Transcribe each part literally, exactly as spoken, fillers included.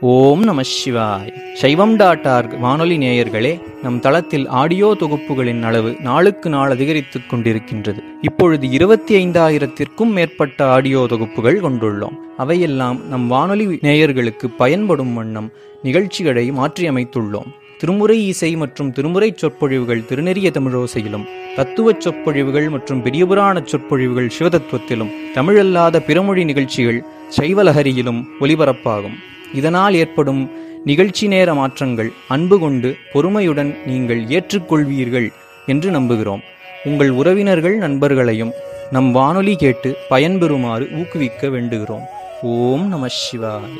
ஓம் நம சிவாய். சைவம் டாட் ஆர்க் வானொலி நேயர்களே, நம் தளத்தில் ஆடியோ தொகுப்புகளின் அளவு நாளுக்கு நாள் அதிகரித்துக் கொண்டிருக்கின்றது. இப்பொழுது இருபத்தி ஐந்தாயிரத்திற்கும் மேற்பட்ட ஆடியோ தொகுப்புகள் கொண்டுள்ளோம். அவையெல்லாம் நம் வானொலி நேயர்களுக்கு பயன்படும் வண்ணம் நிகழ்ச்சிகளை மாற்றியமைத்துள்ளோம். திருமுறை இசை மற்றும் திருமுறை சொற்பொழிவுகள் திருநெறிய தமிழோசையிலும், தத்துவச் சொற்பொழிவுகள் மற்றும் பெரியபுராண சொற்பொழிவுகள் சிவதத்துவத்திலும், தமிழல்லாத பிறமொழி நிகழ்ச்சிகள் சைவலஹரியிலும் ஒலிபரப்பாகும். இதனால் ஏற்படும் நிகழ்ச்சி நேர மாற்றங்கள் அன்பு கொண்டு பொறுமையுடன் நீங்கள் ஏற்றுக்கொள்வீர்கள் என்று நம்புகிறோம். உங்கள் உறவினர்கள் நண்பர்களையும் நம் வானொலி கேட்டு பயன்பெறுமாறு ஊக்குவிக்க வேண்டுகிறோம். ஓம் நம சிவாய்.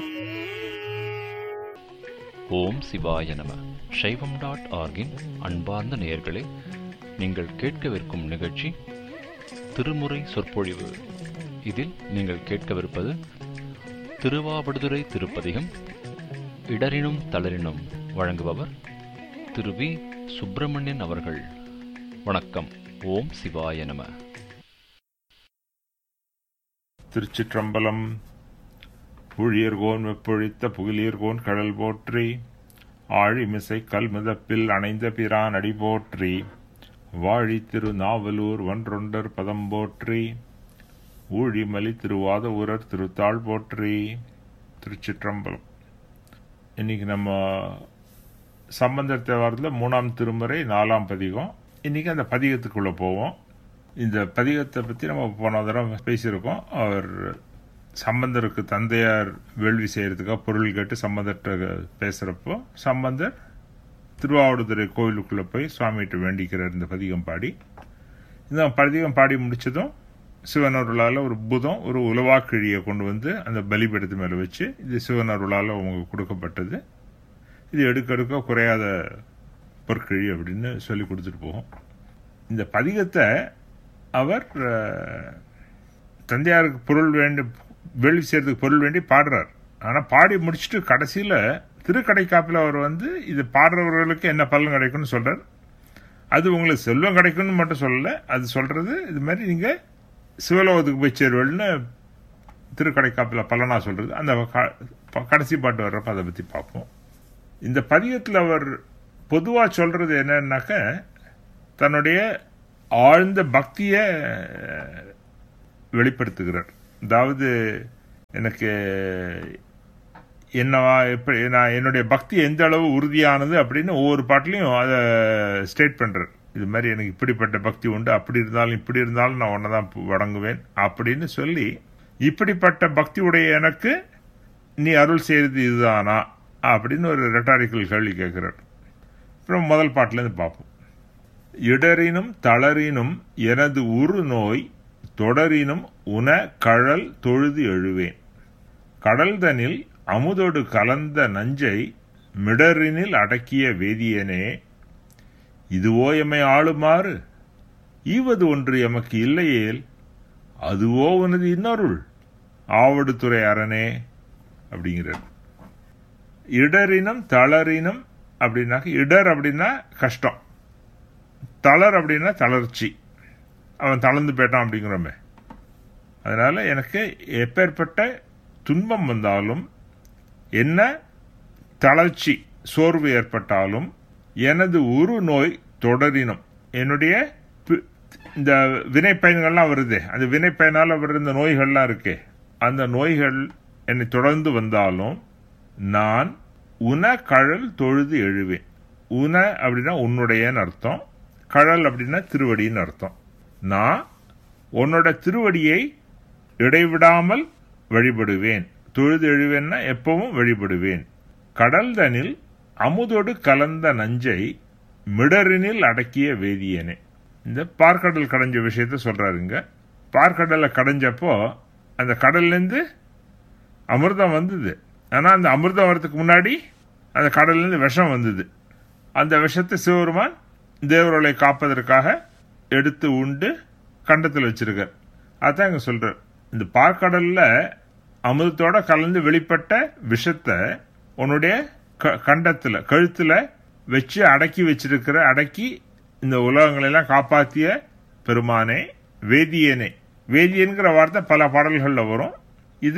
ஓம் சிவாய நம. சைவம் டாட் ஆர்கின் அன்பார்ந்த நேயர்களே, நீங்கள் கேட்கவிருக்கும் நிகழ்ச்சி திருமுறை சொற்பொழிவு. இதில் நீங்கள் கேட்கவிருப்பது திருவாவடுதுறை திருப்பதிகம் இடரினும் தளரினும். வழங்குபவர் திரு வி சுப்பிரமணியன் அவர்கள். வணக்கம். ஓம் சிவாய நம. திருச்சிற்றம்பலம். புழியர்கோன் வெப்பொழித்த புகிலியர்கோன் கடல் போற்றி, ஆழிமிசை கல்முதப்பில் அணைந்த பிரான் அடி போற்றி, வாழி திரு நாவலூர் ஒன்றொண்டர் பதம் போற்றி, ஊழிமலி திருவாத ஊரர் திருத்தாள் போற்றி. திருச்சிற்றம்பலம். இன்னைக்கு நம்ம சம்பந்தர் தேவாரத்தில் மூணாம் திருமுறை நாலாம் பதிகம். இன்னைக்கு அந்த பதிகத்துக்குள்ள போவோம். இந்த பதிகத்தை பற்றி நம்ம போன தடவை பேசியிருக்கோம். அவர் சம்பந்தருக்கு தந்தையார் வேள்வி செய்யறதுக்காக பொருள் கேட்டு சம்பந்தர்கிட்ட பேசுறப்போ சம்பந்தர் திருவாவடுதுறை கோவிலுக்குள்ள போய் சுவாமிகிட்ட வேண்டிக்கிறார் இந்த பதிகம் பாடி. இந்த பதிகம் பாடி முடிச்சதும் சிவனருளால் ஒரு புதம் ஒரு உலவாக்கிழியை கொண்டு வந்து அந்த பலிபீடத்து மேலே வச்சு, இது சிவனருளால் அவங்க கொடுக்கப்பட்டது, இது எடுக்க எடுக்க குறையாத பொற்கிழி அப்படின்னு சொல்லி கொடுத்துட்டு போகும். இந்த பதிகத்தை அவர் தந்தையாருக்கு பொருள் வேண்டி வேள்வி செய்யறதுக்கு பொருள் வேண்டி பாடுறார். ஆனால் பாடி முடிச்சுட்டு கடைசியில் திருக்கடைக்காப்பில் அவர் வந்து இது பாடுறவர்களுக்கு என்ன பலன் கிடைக்கும்னு சொல்றார். அது உங்களுக்கு செல்வம் கிடைக்கும்னு மட்டும் சொல்லலை, அது சொல்றது இது மாதிரி நீங்கள் சிவலோகத்துக்கு போய் சேருவல்னு திருக்கடைக்காப்பில் பலனா சொல்றது. அந்த கடைசி பாட்டு வர்றப்ப அதை பற்றி பார்ப்போம். இந்த பதிகத்தில் அவர் பொதுவாக சொல்றது என்னன்னாக்க, தன்னுடைய ஆழ்ந்த பக்தியை வெளிப்படுத்துகிறார். அதாவது எனக்கு என்னவா எப்படி நான் என்னுடைய பக்தி எந்த அளவு உறுதியானது அப்படின்னு ஒவ்வொரு பாட்டிலையும் அதை ஸ்டேட் பண்றார். இது மாதிரி எனக்கு இப்படிப்பட்ட பக்தி உண்டு, அப்படி இருந்தாலும் இப்படி இருந்தாலும் நான் ஒன்னதான் வணங்குவேன் அப்படின்னு சொல்லி, இப்படிப்பட்ட பக்தி உடைய எனக்கு நீ அருள் செய்யறது இதுதானா அப்படின்னு ஒரு ரெட்டாரிக்கல் கேள்வி கேட்கிறார். அப்புறம் முதல் பாட்டிலேருந்து பார்ப்போம். இடரினும் தளரினும் எனது உரு நோய் தொடரினும் உன கழல் தொழுது எழுவேன், கடல்தனில் அமுதோடு கலந்த நஞ்சை மிடரினில் அடக்கிய வேதியனே, இதுவோ எம்மை ஆளுமாறு ஈவது ஒன்று எமக்கு இல்லையேல் அதுவோ உனது இன்னொருள் ஆவடுதுறை அரணே அப்படிங்கிறார். இடரினும் தளரினும் அப்படின்னாக்க, இடர் அப்படின்னா கஷ்டம், தளர் அப்படின்னா தளர்ச்சி, அவன் தளர்ந்து போயிட்டான் அப்படிங்கிறோமே. அதனால எனக்கு எப்பேற்பட்ட துன்பம் வந்தாலும், என்ன தளர்ச்சி சோர்வு ஏற்பட்டாலும், எனது உரு நோய் தொடரினும், என்னுடைய இந்த வினை பயன்கள்லாம் வருதே, அந்த வினை பயனால் வர்ற இந்த நோய்கள்லாம் இருக்கே, அந்த நோய்கள் என்னை தொடர்ந்து வந்தாலும் நான் உன கழல் தொழுது எழுவேன். உன அப்படின்னா உன்னுடையன்னு அர்த்தம், கழல் அப்படின்னா திருவடின்னு அர்த்தம். நான் உன்னோட திருவடியை இடைவிடாமல் வழிபடுவேன். தொழுது எழுவேன்னா எப்பவும் வழிபடுவேன். கடல்தனில் அமுதோடு கலந்த நஞ்சை மிடரினில் அடக்கிய வேதியனே. இந்த பார்க்கடல் கடைஞ்ச விஷயத்த சொல்றாருங்க. பார்க்கடலை கடைஞ்சப்போ அந்த கடல்லேருந்து அமிர்தம் வந்தது. ஆனால் அந்த அமிர்தம் வரதுக்கு முன்னாடி அந்த கடல்லேருந்து விஷம் வந்தது. அந்த விஷத்தை சிவபெருமான் தேவர்களை காப்பதற்காக எடுத்து உண்டு கண்டத்தில் வச்சிருக்கார். அதான் இங்க சொல்றார். இந்த பார்க்கடல்ல அமிர்தத்தோட கலந்து வெளிப்பட்ட விஷத்தை உன்னுடைய கண்டத்துல கழுத்துல வச்சு அடக்கி வச்சிருக்கிற, அடக்கி இந்த உலகங்களெல்லாம் காப்பாற்றிய பெருமானே, வேதியனே. வேதியன்கிற வார்த்தை பல பாடல்கள்ல வரும். இது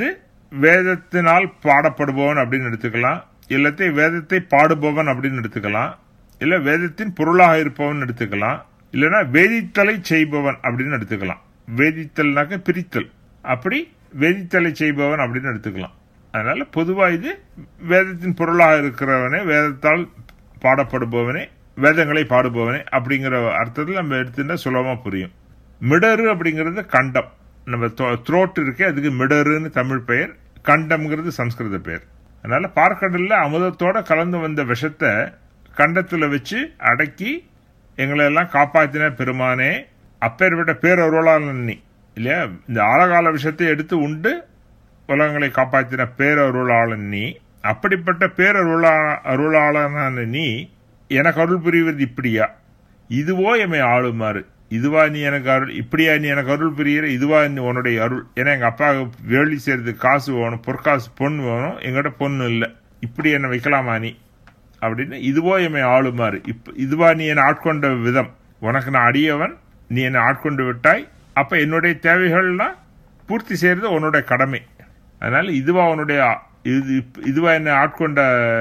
வேதத்தினால் பாடப்படுபவன் அப்படின்னு எடுத்துக்கலாம், இல்லத்தை வேதத்தை பாடுபவன் அப்படின்னு எடுத்துக்கலாம், இல்ல வேதத்தின் பொருளாக இருப்பவன் எடுத்துக்கலாம், இல்லைன்னா வேதித்தலை செய்பவன் அப்படின்னு எடுத்துக்கலாம். வேதித்தல்னாக்க பிரித்தல், அப்படி வேதித்தலை செய்பவன் அப்படின்னு எடுத்துக்கலாம். அதனால பொதுவா இது வேதத்தின் பொருளாக இருக்கிறவனே, வேதத்தால் பாடப்படுபவனே, வேதங்களை பாடுபவனே அப்படிங்கிற அர்த்தத்தில் நம்ம எடுத்துட்டா சுலபமா புரியும். மிடரு அப்படிங்கிறது கண்டம், நம்ம த்ரோட் இருக்கே அதுக்கு மிடருன்னு தமிழ் பெயர், கண்டம்ங்கிறது சம்ஸ்கிருத பெயர். அதனால பார்க்கடல்ல அமுதத்தோட கலந்து வந்த விஷத்தை கண்டத்துல வச்சு அடக்கி எங்களை எல்லாம் காப்பாத்தின பெருமானே, அப்பேற்பட்ட பேரருளாளன் நீ இல்லையா. இந்த ஆழகால விஷயத்தை எடுத்து உண்டு உலகங்களை காப்பாற்றின பேரருளாளன் நீ. அப்படிப்பட்ட பேரருளா அருளாளனான நீ எனக்கு அருள் புரிவது இப்படியா, இதுவோ எம்மை ஆளுமாறு, இதுவா நீ எனக்கு அருள், இப்படியா நீ எனக்கு அருள் புரிகிற, இதுவா நீ உன்னுடைய அருள். ஏன்னா எங்க அப்பா வேலி செய்யறதுக்கு காசு வேணும், பொற்காசு பொண்ணு வேணும், எங்கிட்ட பொண்ணு இல்லை, இப்படி என்னை வைக்கலாமா நீ அப்படின்னு, இதுவோ எம்மை ஆளுமாறு, இப்ப இதுவா நீ என்னை ஆட்கொண்ட விதம், உனக்கு நான் அடியவன், நீ என்னை ஆட்கொண்டு விட்டாய், அப்ப என்னுடைய தேவைகள்லாம் பூர்த்தி செய்யறது உன்னுடைய கடமை. அதனால இதுவா உன்னுடைய இதுவா என்னை ஆட்கொண்ட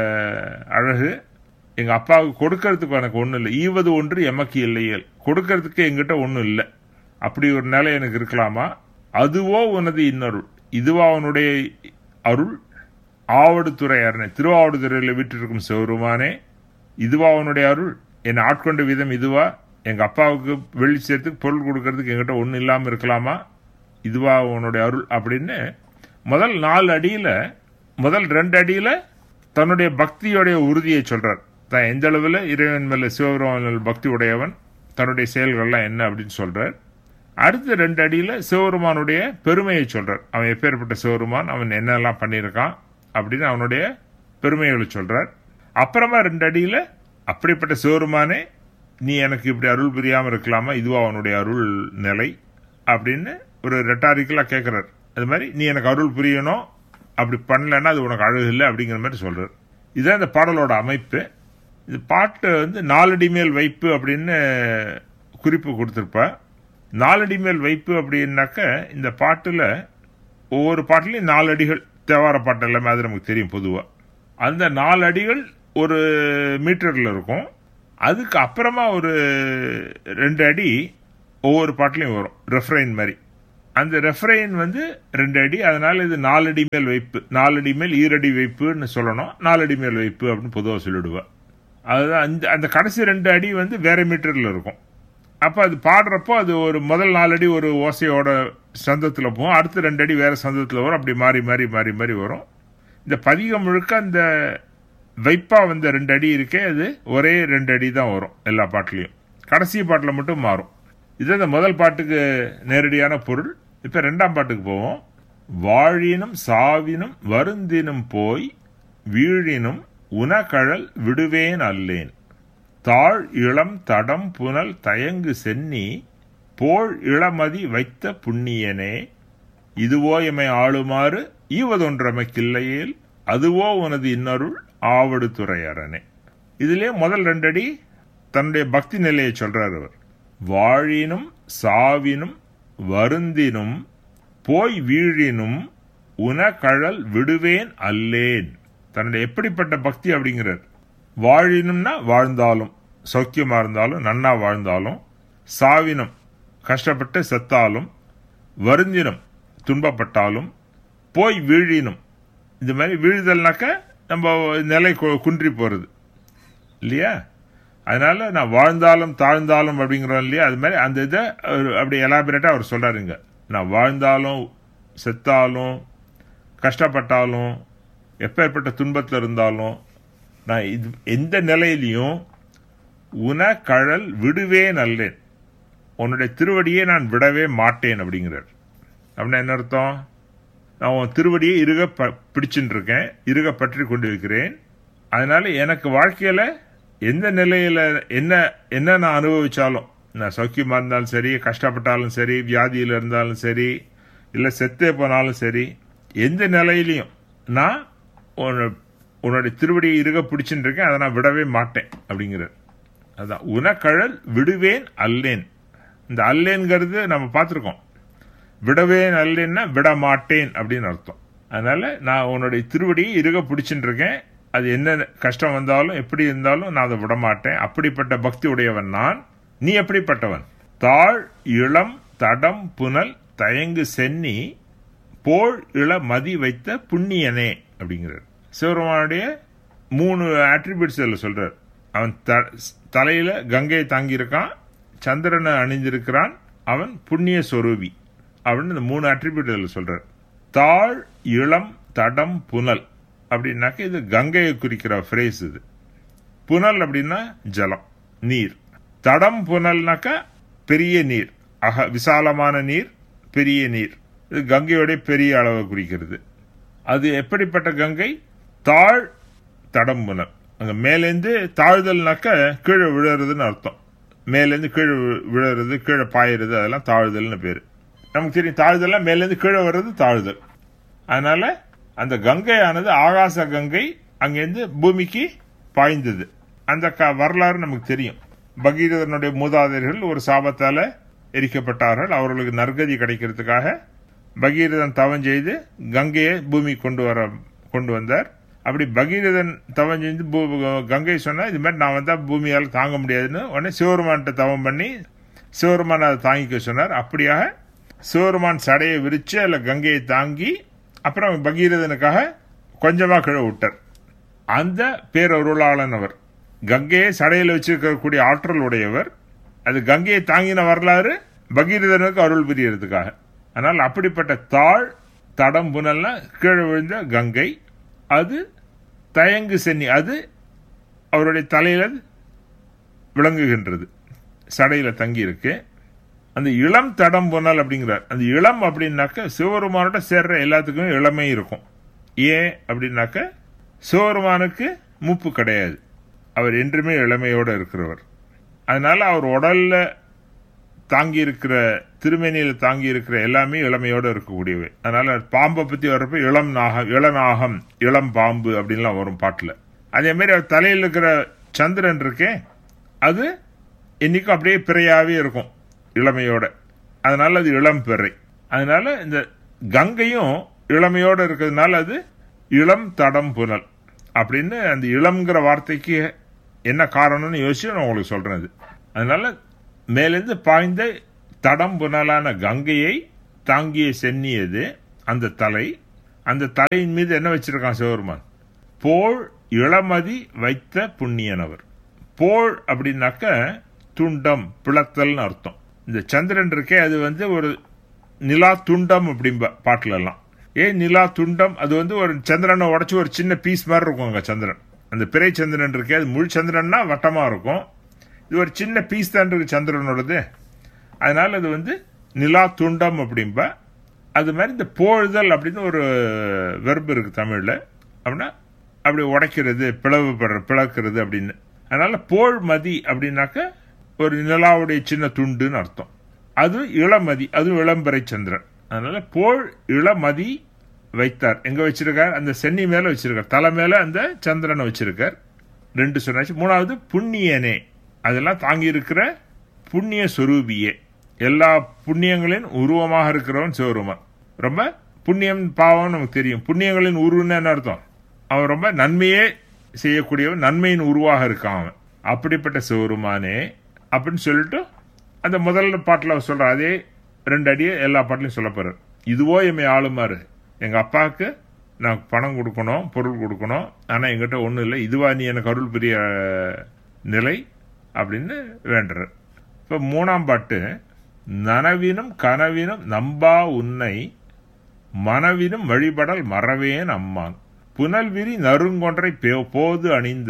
அழகு, எங்க அப்பாவுக்கு கொடுக்கறதுக்கு எனக்கு ஒன்றும் இல்லை, ஈவது ஒன்று எமக்கு இல்லையல், கொடுக்கறதுக்கு எங்கிட்ட ஒன்றும் இல்லை, அப்படி ஒரு நிலை எனக்கு இருக்கலாமா. அதுவோ உனது இன்னருள், இதுவா உன்னுடைய அருள், ஆவடுதுறை அரணை, திருவாவடுதுறையில் வீட்டிருக்கும் சிவருமானே, இதுவா உன்னுடைய அருள், என்னை ஆட்கொண்ட விதம் இதுவா, எங்க அப்பாவுக்கு வெள்ளி சேர்த்துக்கு பொருள் கொடுக்கறதுக்கு எங்கிட்ட ஒன்றும் இல்லாமல் இருக்கலாமா, இதுவா உன்னுடைய அருள் அப்படின்னு முதல் நாலு அடியில முதல் ரெண்டு அடியில தன்னுடைய பக்தியோடைய உறுதியை சொல்றார். தான் எந்த அளவில் இறைவன் மேல சிவபெருமான் பக்தி உடையவன், தன்னுடைய செயல்கள்லாம் என்ன அப்படின்னு சொல்றார். அடுத்த ரெண்டு அடியில சிவபெருமானுடைய பெருமையை சொல்றார். அவன் எப்பேற்பட்ட சிவபெருமான், அவன் என்னெல்லாம் பண்ணியிருக்கான் அப்படின்னு அவனுடைய பெருமைகளை சொல்றார். அப்புறமா ரெண்டு அடியில அப்படிப்பட்ட சிவபெருமானே நீ எனக்கு இப்படி அருள் புரியாம இருக்கலாமா, இதுவா அவனுடைய அருள் நிலை அப்படின்னு ஒரு ரெட்டாரிக்கலா கேட்கிறார். அது மாதிரி நீ எனக்கு அருள் புரியணும், அப்படி பண்ணலன்னா அது உனக்கு அழகு இல்லை அப்படிங்கிற மாதிரி சொல்றார். இதுதான் இந்த பாடலோட அமைப்பு. இது பாட்டு வந்து நாலடி மேல் வைப்பு அப்படின்னு குறிப்பு கொடுத்திருப்பா. நாலடி மேல் வைப்பு அப்படின்னாக்க இந்த பாட்டுல ஒவ்வொரு பாட்டிலையும் நாலு அடிகள், தேவார பாட்டு எல்லாமே அது நமக்கு தெரியும் பொதுவா. அந்த நாலு அடிகள் ஒரு மீட்டர்ல இருக்கும். அதுக்கு அப்புறமா ஒரு ரெண்டு அடி ஒவ்வொரு பாட்டிலையும் வரும், ரெஃப்ரைன் மாதிரி. அந்த ரெஃப்ரைன் வந்து ரெண்டு அடி, அதனால இது நாலடி மேல் வைப்பு, நாலடி மேல் ஈரடி வைப்புன்னு சொல்லணும், நாலடி மேல் வைப்பு அப்படின்னு பொதுவாக சொல்லிடுவா. அதுதான் அந்த அந்த கடைசி ரெண்டு அடி வந்து வேற மீட்டர்ல இருக்கும். அப்போ அது பாடுறப்போ அது ஒரு முதல் நாலடி ஒரு ஓசையோட சந்தத்தில் போகும், அடுத்த ரெண்டு அடி வேற சந்தத்தில் வரும், அப்படி மாறி மாறி மாறி மாறி வரும். இந்த பதிகம் முழுக்க அந்த வைப்பா வந்த ரெண்டு அடி இருக்கே அது ஒரே ரெண்டு அடி தான் வரும் எல்லா பாட்டுலையும், கடைசி பாட்டில் மட்டும் மாறும். இது இந்த முதல் பாட்டுக்கு நேரடியான பொருள். இப்ப ரெண்டாம் பாட்டுக்கு போவோம். வாழினும் சாவினும் வருந்தினும் போய் வீழினும் உனகழல் விடுவேன் அல்லேன், தாழ் இளம் தடம் புனல் தயங்கு சென்னி போல் இளமதி வைத்த புண்ணியனே, இதுவோ எமை ஆளுமாறு ஈவதொன்றமைக்கில்லையேல், அதுவோ உனது இன்னருள் ஆவடுதுறை அரணே. இதுலயே முதல் ரெண்டடி தன்னுடைய பக்தி நிலையை சொல்றார் அவர். வாழினும் சாவினும் வருந்தினும் போய் வீழினும் உனகழல் விடுவேன் அல்லேன், தன்னுடைய எப்படிப்பட்ட பக்தி அப்படிங்கிறார். வாழினும்னா வாழ்ந்தாலும், சௌக்கியமா இருந்தாலும், நன்னா வாழ்ந்தாலும், சாவினும் கஷ்டப்பட்டு செத்தாலும், வருந்தினும் துன்பப்பட்டாலும், போய் வீழினும், இந்த மாதிரி வீழ்தல்னாக்க நம்ம நிலை குன்றி போறது இல்லையா. அதனால நான் வாழ்ந்தாலும் தாழ்ந்தாலும் அப்படிங்கிறோம் இல்லையா, அது மாதிரி அந்த இதை அப்படி எலாபரேட்டா அவர் சொல்றாருங்க. நான் வாழ்ந்தாலும் செத்தாலும் கஷ்டப்பட்டாலும் எப்பேற்பட்ட துன்பத்தில் இருந்தாலும் நான் இது எந்த நிலையிலையும் உனகழல் விடுவேன் அல்லேன், உன்னுடைய திருவடியை நான் விடவே மாட்டேன் அப்படிங்கிறார். அப்படின்னா என்ன அர்த்தம்? நான் உன் திருவடியை இருக பிடிச்சுட்டு இருக்கேன், இருக பற்றி கொண்டு இருக்கிறேன். அதனால எனக்கு வாழ்க்கையில எந்த நிலையில என்ன என்ன நான் அனுபவிச்சாலும், நான் சௌக்கியமா இருந்தாலும் சரி, கஷ்டப்பட்டாலும் சரி, வியாதியில இருந்தாலும் சரி, இல்ல செத்தே போனாலும் சரி, எந்த நிலையிலையும் நான் உன்னுடைய திருவடியை இருக பிடிச்சுட்டு இருக்கேன், அதை நான் விடவே மாட்டேன் அப்படிங்கிறார். அதான் உனகழல் விடுவேன் அல்லேன். இந்த அல்லேன்கிறது நம்ம பார்த்துருக்கோம். விடவேன் அல்லேன்னா விட மாட்டேன் அப்படின்னு அர்த்தம். அதனால நான் உன்னுடைய திருவடியை இறுக பிடிச்சுட்டு இருக்கேன். அது என்ன கஷ்டம் வந்தாலும் எப்படி இருந்தாலும் நான் அதை விட மாட்டேன். அப்படிப்பட்ட பக்தி உடையவன் நான். நீ எப்படிப்பட்டவன்? தாழ் இளம் தடம் புனல் தயங்கு சென்னி போல் இள மதி வைத்த புண்ணியனே அப்படிங்கிறார். சிவபெருமானுடைய மூணு ஆட்ரிபியூட்ஸ் இதில் சொல்றார். அவன் தலையில கங்கையை தாங்கியிருக்கான், சந்திரனை அணிந்திருக்கிறான், அவன் புண்ணிய சொரூபி அப்படின்னு இந்த மூணு ஆட்ரிபியூட் இதில் சொல்றார். தாழ் இளம் தடம் புனல் அப்படின்னாக்க இது கங்கையை குறிக்கிற ஃப்ரேஸ். இது புனல் அப்படின்னா ஜலம், நீர். தடம் புனல்னாக்கா பெரிய நீர், அக விசாலமான நீர், பெரிய நீர். இது கங்கையோடைய பெரிய அளவை குறிக்கிறது. அது எப்படிப்பட்ட கங்கை? தாழ் தடம் புனல். அங்க மேலேருந்து தாழ்தல்னாக்க கீழே விழுறதுன்னு அர்த்தம். மேலேருந்து கீழே விழுறது, கீழே பாயிறது, அதெல்லாம் தாழ்தல்னு பேரு. நமக்கு தெரியும் தாழ்தல்லாம் மேலேருந்து கீழே வர்றது தாழ்தல். அதனால அந்த கங்கையானது ஆகாச கங்கை அங்கிருந்து பூமிக்கு பாய்ந்தது. அந்த வரலாறு நமக்கு தெரியும். பகீரதனுடைய மூதாதையர்கள் ஒரு சாபத்தால எரிக்கப்பட்டார்கள். அவர்களுக்கு நற்கதி கிடைக்கிறதுக்காக பகீரதன் தவம் செய்து கங்கையை பூமி கொண்டு வர கொண்டு வந்தார். அப்படி பகீரதன் தவம் செய்து கங்கை சொன்னா இது மாதிரி நான் வந்தா பூமியால் தாங்க முடியாதுன்னு உடனே சிவருமான்கிட்ட தவம் பண்ணி சிவருமான் அதை தாங்கிக்க சொன்னார். அப்படியாக சிவருமான் சடையை விரிச்சு அல்ல கங்கையை தாங்கி அப்புறம் பகீரதனுக்காக கொஞ்சமா கீழே விட்டார். அந்த பேரருளாளன் அவர். கங்கையை சடையில் வச்சிருக்கக்கூடிய ஆற்றல் உடையவர். அது கங்கையை தாங்கின வரலாறு பகீரதனுக்கு அருள் புரியறதுக்காக. ஆனால் அப்படிப்பட்ட தாழ் தடம் புனல்னா கீழே விழுந்த கங்கை, அது தயங்கு சென்னி, அது அவருடைய தலையில விளங்குகின்றது, சடையில தங்கி இருக்கு. அந்த இளம் தடம் புனல் அப்படிங்கிறார். அந்த இளம் அப்படின்னாக்க சிவபெருமானோட சேர்ற எல்லாத்துக்குமே இளமை இருக்கும். ஏன் அப்படின்னாக்க சிவபெருமானுக்கு மூப்பு கிடையாது, அவர் என்றுமே இளமையோட இருக்கிறவர். அதனால அவர் உடல்ல தாங்கி இருக்கிற திருமேனியில தாங்கி இருக்கிற எல்லாமே இளமையோட இருக்கக்கூடியவை. அதனால பாம்பை பத்தி வர்றப்ப இளம் நாகம், இளநாகம், இளம் பாம்பு அப்படின்லாம் வரும் பாட்டுல. அதே மாதிரி அவர் தலையில் இருக்கிற சந்திரன் இருக்கே, அது என்னைக்கும் அப்படியே பிறையாவே இருக்கும் இளமையோட. அதனால அது இளம் பிறை. அதனால இந்த கங்கையும் இளமையோட இருக்கிறதுனால அது இளம் தடம் புனல் அப்படின்னு. அந்த இளம்ங்கிற வார்த்தைக்கு என்ன காரணம்னு யோசிச்சு நான் உங்களுக்கு சொல்றேன். அதனால மேலிருந்து பாய்ந்த தடம் புனலான கங்கையை தாங்கிய சென்னியது அந்த தலை. அந்த தலையின் மீது என்ன வச்சிருக்கான் சிவபெருமான்? போல் இளமதி வைத்த புண்ணியனவர். போல் அப்படின்னாக்க துண்டம், பிளத்தல்னு அர்த்தம். இந்த சந்திரன் இருக்கே அது வந்து ஒரு நிலா துண்டம் அப்படிம்ப பாட்டுல எல்லாம். ஏன் நிலா துண்டம்? அது வந்து ஒரு சந்திரனை உடச்சு ஒரு சின்ன பீஸ் மாதிரி இருக்கும் அங்க சந்திரன். அந்த பிறை சந்திரன் இருக்கே அது முழு சந்திரன்னா வட்டமா இருக்கும். இது ஒரு சின்ன பீஸ் தான் இருக்கு சந்திரனோடது. அதனால அது வந்து நிலா துண்டம் அப்படிம்ப. அது மாதிரி இந்த போழுதல் அப்படின்னு ஒரு வெர்பு இருக்கு தமிழ்ல. அப்படின்னா அப்படி உடைக்கிறது, பிளவுபடுற, பிளக்கிறது அப்படின்னு. அதனால போல் மதி அப்படின்னாக்க ஒரு நிலாவுடைய சின்ன துண்டுன்னு அர்த்தம். அது இளமதி, அது இளம்பிறை சந்திரன். அதனால போல் இளமதி வைத்தார். எங்க வச்சிருக்கார்? அந்த சென்னி மேல வச்சிருக்கார், தலை மேல அந்த சந்திரனை வச்சிருக்கார். ரெண்டு சொன்னாச்சு. மூணாவது புண்ணியனே, அதெல்லாம் தாங்கி இருக்கிற புண்ணிய சொரூபியே, எல்லா புண்ணியங்களின் உருவமாக இருக்கிறவன் சிவபெருமான். ரொம்ப புண்ணியம் பாவம் நமக்கு தெரியும். புண்ணியங்களின் உருவன்னு என்ன அர்த்தம்? அவன் ரொம்ப நன்மையே செய்யக்கூடியவன், நன்மையின் உருவாக இருக்கான் அவன். அப்படிப்பட்ட சிவபெருமானே அப்படின்னு சொல்லிட்டு அந்த முதல் பாட்டுல சொல்ற அதே ரெண்டு அடியை எல்லா பாட்டிலையும் சொல்ல போறார். இதுவோ எம்மை ஆளுமாறு, எங்க அப்பாவுக்கு நான் பணம் கொடுக்கணும், பொருள் கொடுக்கணும், ஆனா எங்கிட்ட ஒண்ணும் இல்லை, இதுவா நீ எனக்கு அருள் புரிய நிலை அப்படின்னு வேண்டுற. இப்ப மூணாம் பாட்டு, நனவினும் கனவினும் நம்பா உன்னை மனவினும் வழிபடல் மறவேன் அம்மான் புனல்விரி நறுங்கொன்றை போது அணிந்த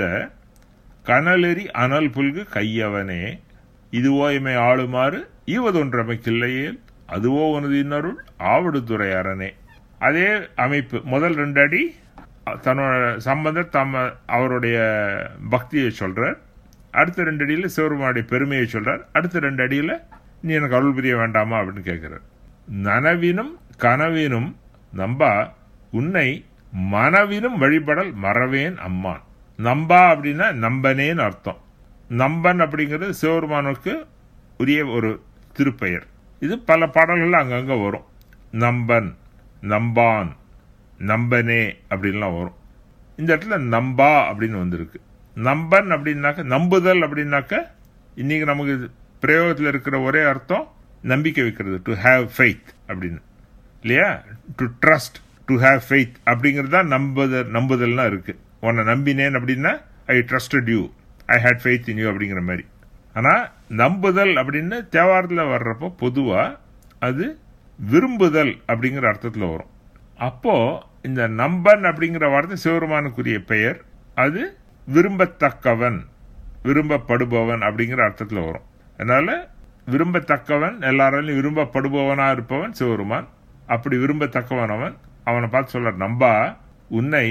கனலெறி அனல் புல்கு கையவனே இதுவோ எமை ஆளுமாறு ஈவதொன்றமை கிள்ளையேல் அதுவோ உனது இன்னருள் ஆவடுதுறை அரணே. அதே அமைப்பு. முதல் ரெண்டு அடி தன்னோட சம்பந்த தம்ம அவருடைய பக்தியை சொல்றார். அடுத்த ரெண்டு அடியில சிவபெருமானுடைய பெருமையை சொல்றார். அடுத்த ரெண்டு அடியில நீ எனக்கு அருள் புரிய வேண்டாமா அப்படின்னு கேட்கிறார். நனவினும் கனவினும் நம்பா உன்னை மனவினும் வழிபடல் மறவேன் அம்மான். நம்பா அப்படின்னா நம்பனேன்னு அர்த்தம். நம்பன் அப்படிங்கிறது சிவபெருமானுக்கு உரிய ஒரு திருப்பெயர். இது பல பாடல்கள் அங்கங்க வரும். நம்பன், நம்பான், நம்பனே அப்படின்லாம் வரும். இந்த இடத்துல நம்பா அப்படின்னு வந்திருக்கு. நம்பன் அப்படின்னாக்க நம்புதல் அப்படின்னாக்க இன்னைக்கு நமக்கு பிரயோகத்தில் இருக்கிற ஒரே அர்த்தம் நம்பிக்கை வைக்கிறது, டு ஹேவ் ஃபெய்த் அப்படின்னு இல்லையா. To trust, to have faith அப்படிங்கிறது தான் நம்புதல் நம்புதல்னா இருக்கு. உன்னை நம்பினேன் அப்படின்னா ஐ trusted you, I had faith in you அப்படிங்கிற மாதிரி. ஆனால் நம்புதல் அப்படின்னு தேவாரத்தில் வர்றப்போ பொதுவாக அது விரும்புதல் அப்படிங்கிற அர்த்தத்தில் வரும். அப்போ இந்த நம்பன் அப்படிங்கிற வார்த்தை சிவபெருமானுக்குரிய பெயர், அது விரும்பத்தக்கவன், விரும்பப்படுபவன் அப்படிங்கிற அர்த்தத்தில் வரும். அதனால விரும்பத்தக்கவன், எல்லாராலையும் விரும்பப்படுபவனா இருப்பவன் சிவபெருமான். அப்படி விரும்பத்தக்கவன் அவன். அவனை பார்த்து சொல்ற, நம்பா உன்னை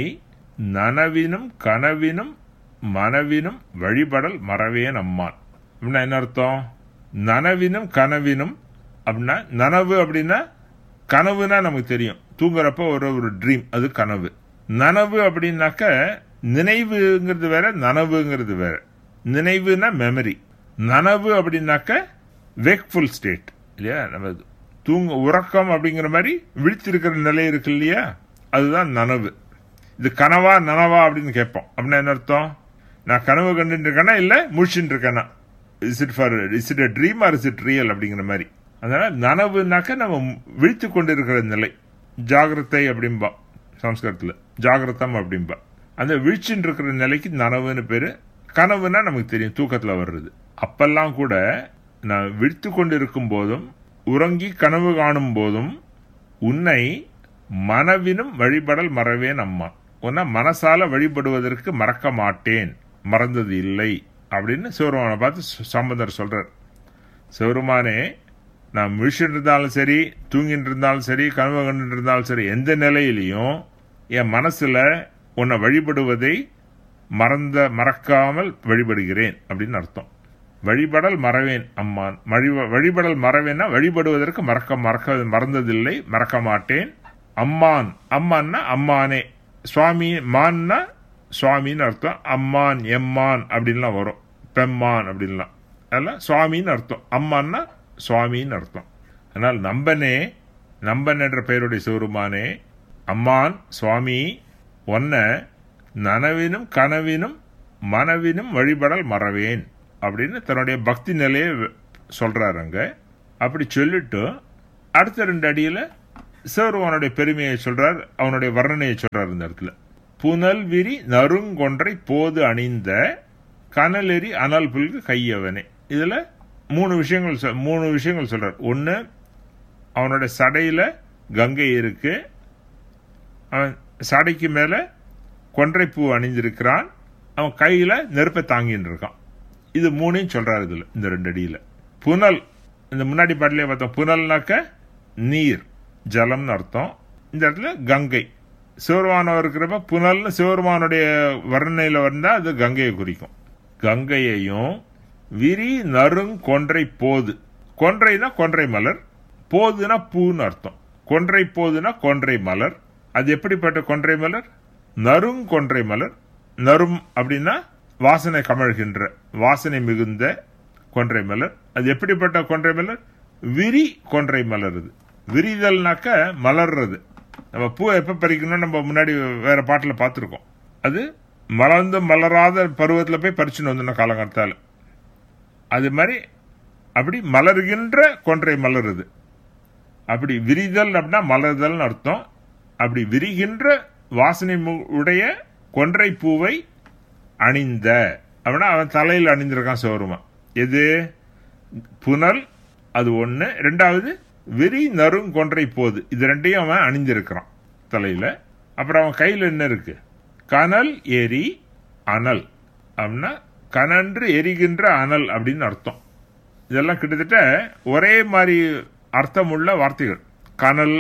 நனவினும் கனவினும் மனவினும் வழிபடல் மறவேன் அம்மான். அப்படின்னா என்ன அர்த்தம்? நனவினும் கனவினும் அப்படின்னா, நனவு அப்படின்னா கனவுனா நமக்கு தெரியும், தூங்குறப்ப ஒரு ஒரு ட்ரீம், அது கனவு. நனவு அப்படின்னாக்க நினைவுங்கிறது வேற, நனவுங்கிறது வேற. நினைவுனா மெமரி, நனவு அப்படின்னாக்க வேக்ஃபுல் ஸ்டேட் இல்லையா. நம்ம தூங்க உறக்கம் அப்படிங்கிற மாதிரி விழித்திருக்கிற நிலை இருக்கு இல்லையா, அதுதான் நனவு. இது கனவா நனவா அப்படின்னு கேட்போம். அப்படின்னா என்ன அர்த்தம்? நான் கனவு கண்டுட்டு இருக்கேனா இல்ல முழிச்சுட்டு இருக்கேனா, is it for is it a dream R is it real அப்படிங்கிற மாதிரி. அதனால நனவுனாக்க நம்ம விழித்து கொண்டு இருக்கிற நிலை, ஜாகிரதை அப்படின்பா சம்ஸ்கிருதத்தில், ஜாகிரதம் அப்படின்பா. அந்த விழிச்சுட்டு இருக்கிற நிலைக்கு நனவுன்னு பேரு. கனவுனா நமக்கு தெரியும், தூக்கத்தில் வர்றது. அப்பெல்லாம் கூட நான் விழித்து கொண்டு இருக்கும் போதும் உறங்கி கனவு காணும் போதும் உன்னை மனவினும் வழிபடல் மறவேன் அம்மா, உன்னை மனசால வழிபடுவதற்கு மறக்க மாட்டேன், மறந்தது இல்லை அப்படின்னு சிவருமானை பார்த்து சம்பந்தர் சொல்றார். சிவருமானே, நான் முழிச்சுட்டு இருந்தாலும் சரி, தூங்கிட்டு இருந்தாலும் சரி, கனவு கண்டு இருந்தாலும் சரி, எந்த நிலையிலையும் என் மனசுல உன்னை வழிபடுவதை மறந்த மறக்காமல் வழிபடுகிறேன் அப்படின்னு அர்த்தம். வழிபடல் மறவேன் அம்மான், வழிபடல் மறவேன்னா வழிபடுவதற்கு மறக்க மறக்க மறந்ததில்லை, மறக்க மாட்டேன். அம்மான், அம்மான்னா அம்மானே, சுவாமி, மான்னா சுவாமின்னு அர்த்தம். அம்மான் எம்மான் அப்படின்லாம் வரும், பெம்மான் அப்படின்லாம், அதெல்லாம் சுவாமின்னு அர்த்தம். அம்மான்னா சுவாமின்னு அர்த்தம். அதனால் நம்பனே, நம்பன் என்ற பெயருடைய சிவருமானே, அம்மான் சுவாமி, ஒன்ன நனவினும் கனவினும் மனவினும் வழிபடல் மறவேன் அப்படின்னு தன்னுடைய பக்தி நிலையை சொல்றாரு அங்க. அப்படி சொல்லிட்டு அடுத்த ரெண்டு அடியில சிவருமானுடைய பெருமையை சொல்றார், அவனுடைய வர்ணனையை சொல்றாரு இந்த இடத்துல. புனல் விரி நறுங்கொன்றை போது அணிந்த கனலெறி அனல் புல்கு கையவனே. இதுல மூணு விஷயங்கள் மூணு விஷயங்கள் சொல்றார். ஒன்னு, அவனுடைய சடையில கங்கை இருக்கு, அவன் சடைக்கு மேல கொன்றைப்பூ அணிந்திருக்கிறான், அவன் கையில நெருப்பை தாங்கின்னு இருக்கான். இது மூணையும் சொல்றாரு இதுல, இந்த ரெண்டு அடியில. புனல், இந்த முன்னாடி பாட்டிலே பார்த்தோம், புனல்னாக்க நீர், ஜலம்னு அர்த்தம். இந்த இடத்துல கங்கை, சிவருமானம் இருக்கிறப்ப புனல்னு சிவருமானுடைய வர்ணனையில வந்தா அது கங்கையை குறிக்கும். கங்கையையும் விரி நறுங் கொன்றை போது, கொன்றைனா கொன்றை மலர், போதுனா பூன்னு அர்த்தம். கொன்றை போதுனா கொன்றை மலர். அது எப்படிப்பட்ட கொன்றை மலர்? நறுங் கொன்றை மலர். நறும் அப்படின்னா வாசனை கமழ்கின்ற, வாசனை மிகுந்த கொன்றை மலர். அது எப்படிப்பட்ட கொன்றை மலர்? விரி கொன்றை மலர். இது விரிதல்னாக்க மலர்றது. நம்ம பூ எப்ப பறிக்கணும் நம்ம முன்னாடி வேற பாட்டில் பார்த்துருக்கோம். அது மலர்ந்து மலராத பருவத்தில் போய் பறிச்சுன்னு வந்தோம் காலங்காலத்தால். அது மாதிரி அப்படி மலர்கின்ற கொன்றை மலருது. அப்படி விரிதல் அப்படின்னா மலர்தல் அர்த்தம். அப்படி விரிகின்ற வாசனை உடைய கொன்றை பூவை அணிந்த அப்படின்னா அவன் தலையில் அணிந்திருக்கான் சிவருமான். எது? புனல், அது ஒண்ணு. ரெண்டாவது விரி நறுங் கொன்றை போது, இது ரெண்டையும் அவன் அணிந்திருக்கிறான் தலையில. அப்புறம் அவன் கையில் என்ன இருக்கு? கனல் எரி அனல் அப்படின்னா கனன்று எரிகின்ற அனல் அப்படின்னு அர்த்தம். இதெல்லாம் கிட்டத்தட்ட ஒரே மாதிரி அர்த்தம் உள்ள வார்த்தைகள். கனல்,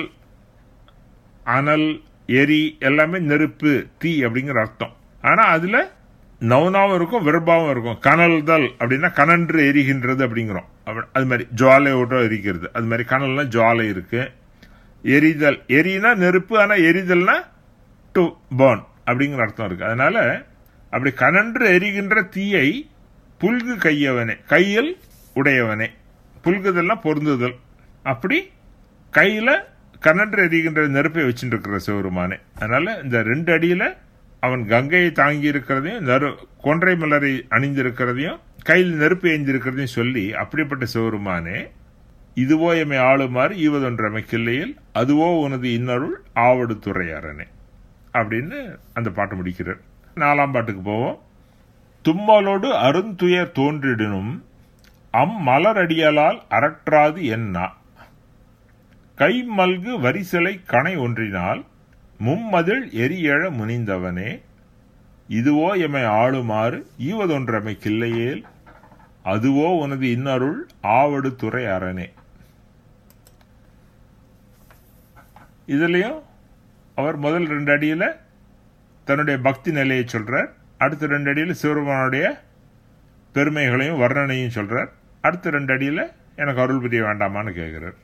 அனல், எரி எல்லாமே நெருப்பு, தீ அப்படிங்கிற அர்த்தம். ஆனா அதுல நவுனாவும் இருக்கும், வெறுபாவும் இருக்கும். கனல்தல் அப்படின்னா கனன்று எரிகின்றது அப்படிங்கிறோம். அது மாதிரி ஜுவாலையோட எரிக்கிறது, அது மாதிரி கனல்னா ஜுவாலை இருக்கு. எரிதல், எரினா நெருப்பு, ஆனா எரிதல்னா டு பர்ன் அப்படிங்கிற அர்த்தம் இருக்கு. அதனால அப்படி கனன்று எரிகின்ற தீயை புல்கு கையவனே, கையில் உடையவனே. புல்குதல்னா பொருந்துதல். அப்படி கையில கனன்று எரிகின்ற நெருப்பை வச்சுட்டு இருக்கிற சிவருமானே. அதனால இந்த ரெண்டு அடியில அவன் கங்கையை தாங்கி இருக்கிறதையும் நறு கொன்றை மலரை அணிந்திருக்கிறதையும் கையில் நெருப்பு ஏந்திருக்கிறதையும் சொல்லி, அப்படிப்பட்ட சிவருமானே இதுவோ எமை ஆளுமாறு ஈவதொன்றமை கிள்ளையில் அதுவோ உனது இன்னருள் ஆவடு துறையாரனே அப்படின்னு அந்த பாட்டு முடிக்கிறார். நாலாம் பாட்டுக்கு போவோம். தும்மலோடு அருந்துயர் தோன்றிடனும் அம் மலரடியலால் அரற்றாது என்னா கை மல்கு வரிசலை கணை ஒன்றினால் மும்மதில் எரியழ முனிந்தவனே இதுவோ எமை ஆளுமாறு ஈவதொன்றமை கிள்ளையேல் அதுவோ உனது இன்னருள் ஆவடு துறை அரணே. இதுலயும் அவர் முதல் ரெண்டு அடியில தன்னுடைய பக்தி நிலையை சொல்றார். அடுத்த ரெண்டு அடியில் சிவருமானுடைய பெருமைகளையும் வர்ணனையும் சொல்றார். அடுத்த ரெண்டு அடியில எனக்கு அருள் புரிய வேண்டாமான்னு கேட்கிறார்.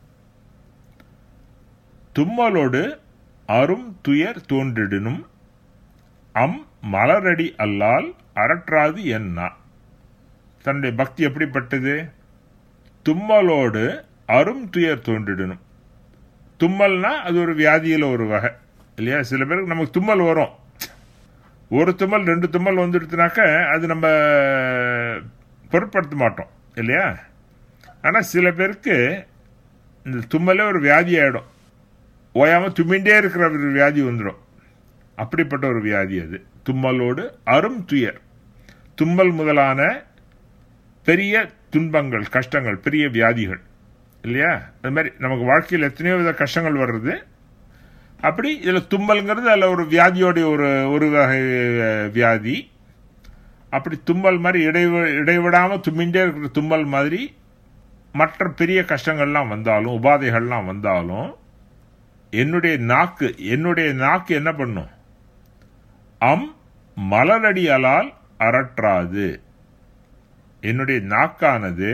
தும்மலோடு அரும் துயர் தோன்றிடனும் அம் மலரடி அல்லால் அரற்றாது என்னா. தன்னுடைய பக்தி எப்படிப்பட்டது? தும்மலோடு அரும் துயர் தோன்றிடனும். தும்மல்னா அது ஒரு வியாதியில ஒரு வகை இல்லையா? சில பேருக்கு நமக்கு தும்மல் வரும், ஒரு தும்மல் ரெண்டு தும்மல் வந்துடுச்சுனாக்க அது நம்ம பொருட்படுத்த மாட்டோம் இல்லையா? ஆனா சில பேருக்கு இந்த தும்மலே ஒரு வியாதி ஆயிடும், ஓயாம தும்மிண்டே இருக்கிற ஒரு வியாதி வந்துடும். அப்படிப்பட்ட ஒரு வியாதி அது. தும்மலோடு அரும் துயர், தும்மல் முதலான பெரிய துன்பங்கள், கஷ்டங்கள், பெரிய வியாதிகள் இல்லையா? அது மாதிரி நமக்கு வாழ்க்கையில் எத்தனையோ வித கஷ்டங்கள் வர்றது. அப்படி இதுல தும்மல்ங்கிறது அதுல ஒரு வியாதியோடைய ஒரு ஒரு வகை வியாதி. அப்படி தும்மல் மாதிரி இடைவ இடைவிடாம தும்மிண்டே இருக்கிற தும்மல் மாதிரி மற்ற பெரிய கஷ்டங்கள்லாம் வந்தாலும், உபாதைகள்லாம் வந்தாலும் என்னுடைய நாக்கு என்னுடைய நாக்கு என்ன பண்ணும்? அம் மலரடி அலால் அரற்றாது. என்னுடைய நாக்கானது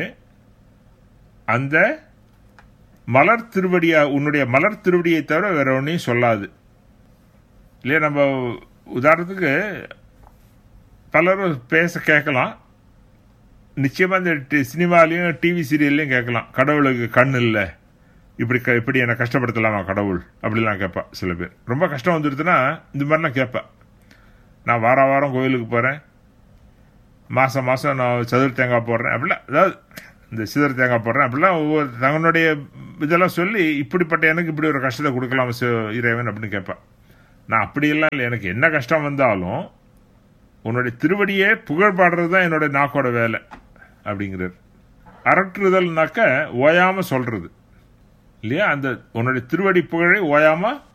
அந்த மலர் திருவடியா, உன்னுடைய மலர் திருவடியை தவிர வேற ஒன்றையும் சொல்லாது இல்லையா? நம்ம உதாரணத்துக்கு பலரும் பேச கேட்கலாம், நிச்சயமா இந்த சினிமாலையும் டிவி சீரியல்லையும் கேட்கலாம், கடவுளுக்கு கண் இல்லை, இப்படி இப்படி என்னை கஷ்டப்படுத்தலாமா கடவுள் அப்படிலாம் கேட்பா. சில பேர் ரொம்ப கஷ்டம் வந்துடுதுன்னா இந்த மாதிரிலாம் கேட்பா. நான் வார வாரம் கோயிலுக்கு போறேன், மாசம் மாசம் நான் சதுர் தேங்காய் போடுறேன் அப்படிலாம், அதாவது இந்த சிதர் தேங்காய் போடுறேன் அப்படிலாம் ஒவ்வொரு தங்களுடைய இதெல்லாம் சொல்லி இப்படிப்பட்ட எனக்கு இப்படி ஒரு கஷ்டத்தை கொடுக்கலாம் இறைவன் அப்படின்னு கேட்பேன். நான் அப்படியெல்லாம் இல்லை, எனக்கு என்ன கஷ்டம் வந்தாலும் உன்னுடைய திருவடியே புகழ் பாடுறது தான் என்னுடைய நாக்கோட வேலை அப்படிங்கிறார். அரற்றுதல்னாக்க ஓயாம சொல்றது இல்லையா? அந்த உன்னுடைய திருவடி புகழை ஓயாம